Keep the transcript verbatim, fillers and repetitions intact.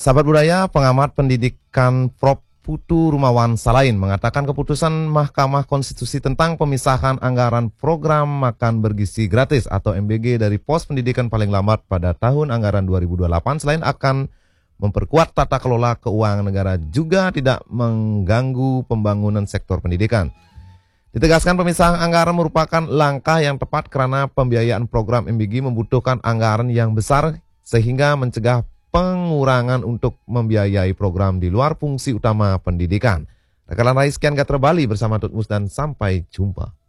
Sahabat budaya, pengamat pendidikan Prof Putu Rumawan Salain mengatakan keputusan Mahkamah Konstitusi tentang pemisahan anggaran program makan bergizi gratis atau M B G dari pos pendidikan paling lambat pada tahun anggaran dua ribu dua puluh delapan selain akan memperkuat tata kelola keuangan negara juga tidak mengganggu pembangunan sektor pendidikan. Ditegaskan pemisahan anggaran merupakan langkah yang tepat karena pembiayaan program M B G membutuhkan anggaran yang besar sehingga mencegah pengurangan untuk membiayai program di luar fungsi utama pendidikan. Rekalan Rai sekian Gatra Bali bersama Tutmus dan sampai jumpa.